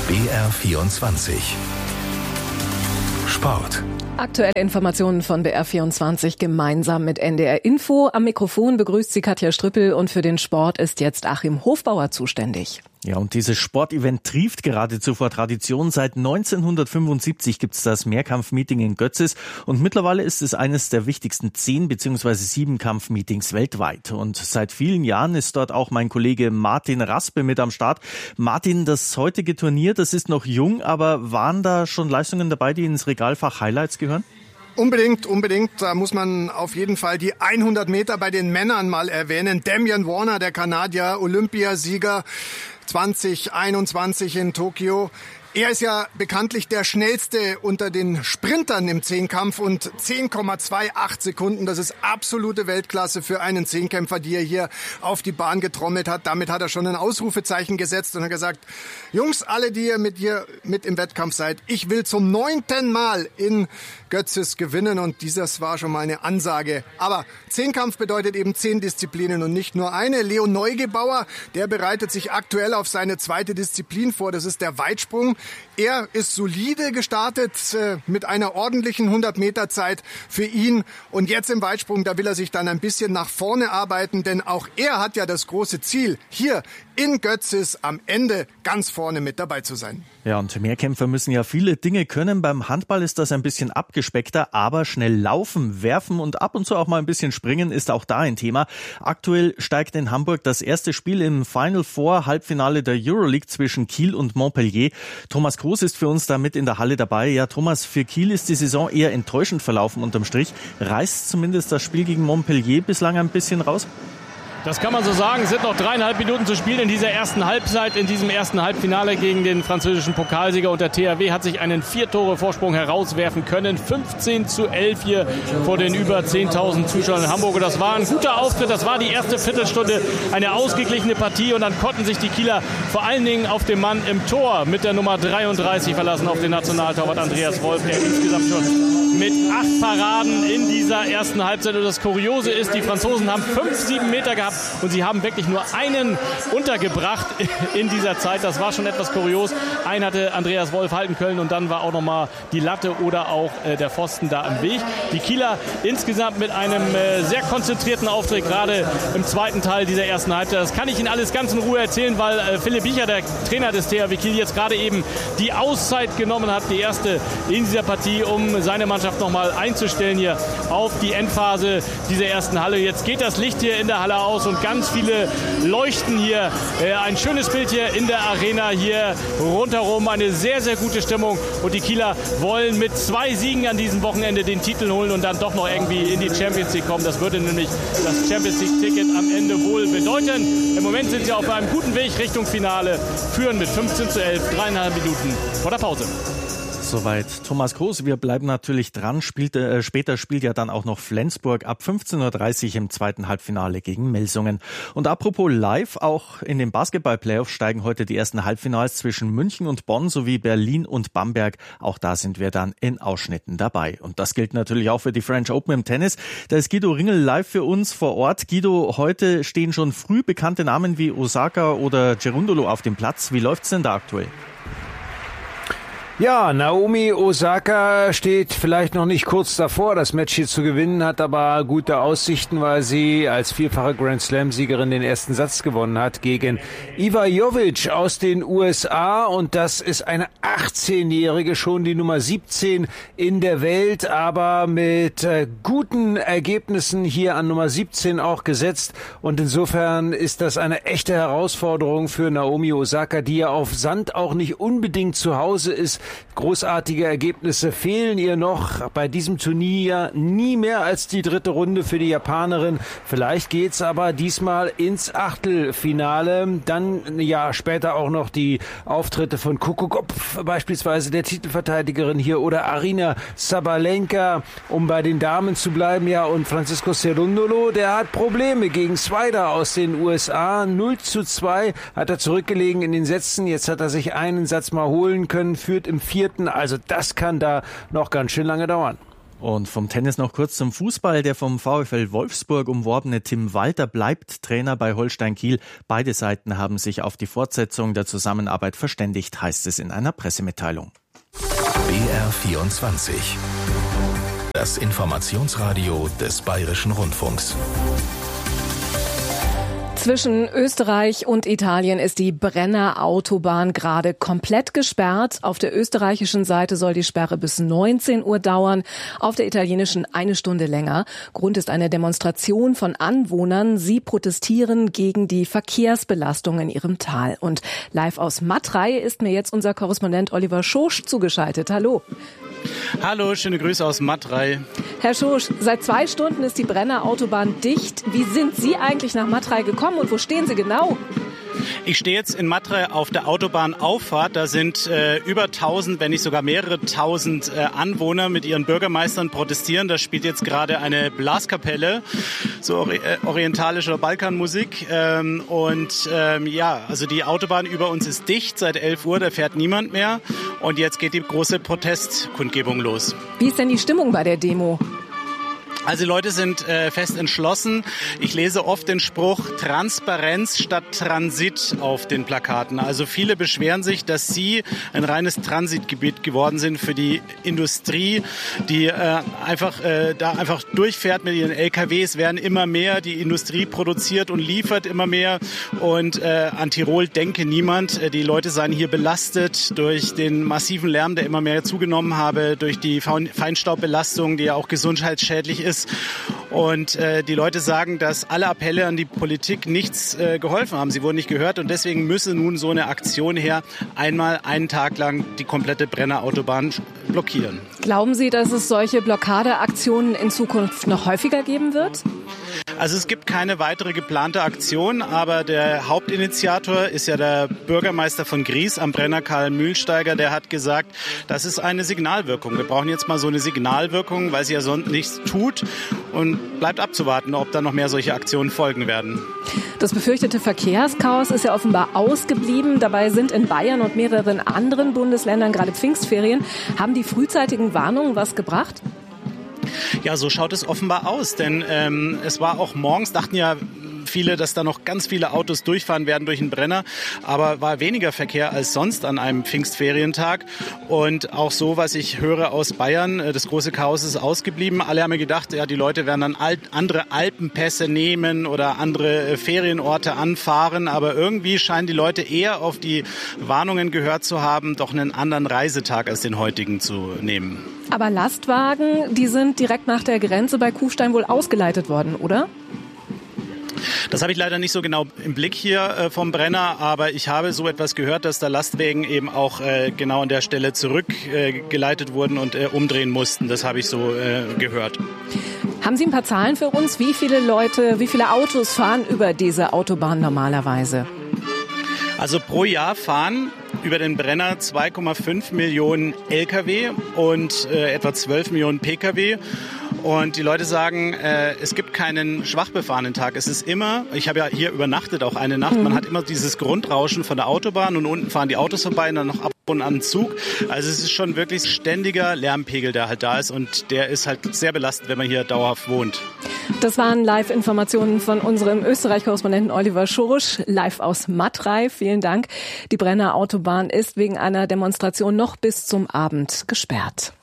BR24 Sport. Aktuelle Informationen von BR24 gemeinsam mit NDR Info. Am Mikrofon begrüßt sie Katja Strüppel und für den Sport ist jetzt Achim Hofbauer zuständig. Ja, und dieses Sportevent trieft geradezu vor Tradition. Seit 1975 gibt's das Mehrkampfmeeting in Götzis und mittlerweile ist es eines der wichtigsten 10 bzw. 7 Kampfmeetings weltweit. Und seit vielen Jahren ist dort auch mein Kollege Martin Raspe mit am Start. Martin, das heutige Turnier, das ist noch jung, aber waren da schon Leistungen dabei, die ins Regalfach Highlights gehören? Unbedingt. Da muss man auf jeden Fall die 100 Meter bei den Männern mal erwähnen. Damian Warner, der Kanadier, Olympiasieger 2021 in Tokio. Er ist ja bekanntlich der schnellste unter den Sprintern im Zehnkampf und 10,28 Sekunden. Das ist absolute Weltklasse für einen Zehnkämpfer, die er hier auf die Bahn getrommelt hat. Damit hat er schon ein Ausrufezeichen gesetzt und hat gesagt, Jungs, alle, die ihr mit im Wettkampf seid, ich will zum 9. Mal in Götzis gewinnen und dieses war schon mal eine Ansage. Aber Zehnkampf bedeutet eben 10 Disziplinen und nicht nur eine. Leo Neugebauer, der bereitet sich aktuell auf seine zweite Disziplin vor, das ist der Weitsprung. Er ist solide gestartet mit einer ordentlichen 100-Meter-Zeit für ihn. Und jetzt im Weitsprung, da will er sich dann ein bisschen nach vorne arbeiten, denn auch er hat ja das große Ziel, hier in Götzis am Ende ganz vorne mit dabei zu sein. Ja, und Mehrkämpfer müssen ja viele Dinge können. Beim Handball ist das ein bisschen abgespeckter, aber schnell laufen, werfen und ab und zu auch mal ein bisschen springen ist auch da ein Thema. Aktuell steigt in Hamburg das erste Spiel im Final Four Halbfinale der Euroleague zwischen Kiel und Montpellier. Thomas Groß ist für uns da mit in der Halle dabei. Ja, Thomas, für Kiel ist die Saison eher enttäuschend verlaufen unterm Strich. Reißt zumindest das Spiel gegen Montpellier bislang ein bisschen raus? Das kann man so sagen. Es sind noch 3,5 Minuten zu spielen in dieser ersten Halbzeit, in diesem ersten Halbfinale gegen den französischen Pokalsieger. Und der THW hat sich einen 4-Tore-Vorsprung herauswerfen können. 15:11 hier vor den über 10.000 Zuschauern in Hamburg. Und das war ein guter Auftritt. Das war die erste Viertelstunde eine ausgeglichene Partie. Und dann konnten sich die Kieler vor allen Dingen auf den Mann im Tor mit der Nummer 33 verlassen, auf den Nationaltorwart Andreas Wolf, der insgesamt schon mit 8 Paraden in dieser ersten Halbzeit. Und das Kuriose ist, die Franzosen haben 5-7 Meter gehabt. Und sie haben wirklich nur einen untergebracht in dieser Zeit. Das war schon etwas kurios. Einen hatte Andreas Wolf halten können und dann war auch nochmal die Latte oder auch der Pfosten da im Weg. Die Kieler insgesamt mit einem sehr konzentrierten Auftritt, gerade im zweiten Teil dieser ersten Halbzeit. Das kann ich Ihnen alles ganz in Ruhe erzählen, weil Philipp Biecher, der Trainer des THW Kiel, jetzt gerade eben die Auszeit genommen hat, die erste in dieser Partie, um seine Mannschaft nochmal einzustellen hier auf die Endphase dieser ersten Halle. Jetzt geht das Licht hier in der Halle aus und ganz viele leuchten hier. Ein schönes Bild hier in der Arena, hier rundherum eine sehr, sehr gute Stimmung und die Kieler wollen mit 2 Siegen an diesem Wochenende den Titel holen und dann doch noch irgendwie in die Champions League kommen. Das würde nämlich das Champions League-Ticket am Ende wohl bedeuten. Im Moment sind sie auf einem guten Weg Richtung Finale, führen mit 15:11, 3,5 Minuten vor der Pause. Soweit Thomas Groß. Wir bleiben natürlich dran. Später spielt ja dann auch noch Flensburg ab 15:30 Uhr im zweiten Halbfinale gegen Melsungen. Und apropos live, auch in den Basketball-Playoffs steigen heute die ersten Halbfinals zwischen München und Bonn sowie Berlin und Bamberg. Auch da sind wir dann in Ausschnitten dabei. Und das gilt natürlich auch für die French Open im Tennis. Da ist Guido Ringel live für uns vor Ort. Guido, heute stehen schon früh bekannte Namen wie Osaka oder Cerundolo auf dem Platz. Wie läuft's denn da aktuell? Ja, Naomi Osaka steht vielleicht noch nicht kurz davor, das Match hier zu gewinnen, hat aber gute Aussichten, weil sie als vierfache Grand Slam-Siegerin den ersten Satz gewonnen hat gegen Iva Jovic aus den USA. Und das ist eine 18-Jährige, schon die Nummer 17 in der Welt, aber mit guten Ergebnissen hier an Nummer 17 auch gesetzt. Und insofern ist das eine echte Herausforderung für Naomi Osaka, die ja auf Sand auch nicht unbedingt zu Hause ist. Großartige Ergebnisse fehlen ihr noch. Bei diesem Turnier nie mehr als die 3. Runde für die Japanerin. Vielleicht geht's aber diesmal ins Achtelfinale. Dann ja später auch noch die Auftritte von Coco Gauff, beispielsweise der Titelverteidigerin hier, oder Arina Sabalenka, um bei den Damen zu bleiben. Ja, und Francisco Cerundolo, der hat Probleme gegen Swider aus den USA. 0:2 hat er zurückgelegen in den Sätzen. Jetzt hat er sich einen Satz mal holen können, führt im 4. Also das kann da noch ganz schön lange dauern. Und vom Tennis noch kurz zum Fußball. Der vom VfL Wolfsburg umworbene Tim Walter bleibt Trainer bei Holstein Kiel. Beide Seiten haben sich auf die Fortsetzung der Zusammenarbeit verständigt, heißt es in einer Pressemitteilung. BR24. Das Informationsradio des Bayerischen Rundfunks. Zwischen Österreich und Italien ist die Brenner Autobahn gerade komplett gesperrt. Auf der österreichischen Seite soll die Sperre bis 19 Uhr dauern, auf der italienischen 1 Stunde länger. Grund ist eine Demonstration von Anwohnern. Sie protestieren gegen die Verkehrsbelastung in ihrem Tal. Und live aus Matrei ist mir jetzt unser Korrespondent Oliver Schosch zugeschaltet. Hallo. Hallo, schöne Grüße aus Matrei. Herr Schosch, seit 2 Stunden ist die Brenner Autobahn dicht. Wie sind Sie eigentlich nach Matrei gekommen und wo stehen Sie genau? Ich stehe jetzt in Matrei auf der Autobahnauffahrt. Da sind über 1000, wenn nicht sogar mehrere tausend Anwohner mit ihren Bürgermeistern protestieren. Da spielt jetzt gerade eine Blaskapelle, so orientalische Balkanmusik. Also die Autobahn über uns ist dicht seit 11 Uhr, da fährt niemand mehr. Und jetzt geht die große Protestkundgebung los. Wie ist denn die Stimmung bei der Demo? Also die Leute sind fest entschlossen. Ich lese oft den Spruch Transparenz statt Transit auf den Plakaten. Also viele beschweren sich, dass sie ein reines Transitgebiet geworden sind für die Industrie, die einfach durchfährt mit ihren LKWs, werden immer mehr. Die Industrie produziert und liefert immer mehr. Und an Tirol denke niemand. Die Leute seien hier belastet durch den massiven Lärm, der immer mehr zugenommen habe, durch die Feinstaubbelastung, die ja auch gesundheitsschädlich ist. Und die Leute sagen, dass alle Appelle an die Politik nichts geholfen haben. Sie wurden nicht gehört und deswegen müsse nun so eine Aktion her, einmal einen Tag lang die komplette Brenner Autobahn blockieren. Glauben Sie, dass es solche Blockadeaktionen in Zukunft noch häufiger geben wird? Also es gibt keine weitere geplante Aktion, aber der Hauptinitiator ist ja der Bürgermeister von Gries am Brenner, Karl Mühlsteiger. Der hat gesagt, das ist eine Signalwirkung. Wir brauchen jetzt mal so eine Signalwirkung, weil sie ja sonst nichts tut. Und bleibt abzuwarten, ob da noch mehr solche Aktionen folgen werden. Das befürchtete Verkehrschaos ist ja offenbar ausgeblieben. Dabei sind in Bayern und mehreren anderen Bundesländern gerade Pfingstferien. Haben die frühzeitigen Warnungen was gebracht? Ja, so schaut es offenbar aus, denn es war auch morgens, dachten ja viele, dass da noch ganz viele Autos durchfahren werden durch den Brenner, aber war weniger Verkehr als sonst an einem Pfingstferientag und auch so, was ich höre aus Bayern, das große Chaos ist ausgeblieben. Alle haben mir gedacht, ja, die Leute werden dann andere Alpenpässe nehmen oder andere Ferienorte anfahren, aber irgendwie scheinen die Leute eher auf die Warnungen gehört zu haben, doch einen anderen Reisetag als den heutigen zu nehmen. Aber Lastwagen, die sind direkt nach der Grenze bei Kufstein wohl ausgeleitet worden, oder? Das habe ich leider nicht so genau im Blick hier vom Brenner, aber ich habe so etwas gehört, dass da Lastwagen eben auch genau an der Stelle zurückgeleitet wurden und umdrehen mussten. Das habe ich so gehört. Haben Sie ein paar Zahlen für uns? Wie viele Autos fahren über diese Autobahn normalerweise? Also pro Jahr fahren über den Brenner 2,5 Millionen Lkw und etwa 12 Millionen Pkw. Und die Leute sagen, es gibt keinen schwach befahrenen Tag. Es ist immer, ich habe ja hier übernachtet auch eine Nacht, man hat immer dieses Grundrauschen von der Autobahn und unten fahren die Autos vorbei und dann noch ab und an Zug. Also es ist schon wirklich ständiger Lärmpegel, der halt da ist und der ist halt sehr belastend, wenn man hier dauerhaft wohnt. Das waren Live-Informationen von unserem Österreich-Korrespondenten Oliver Schosch, live aus Matrei. Vielen Dank. Die Brenner Autobahn ist wegen einer Demonstration noch bis zum Abend gesperrt.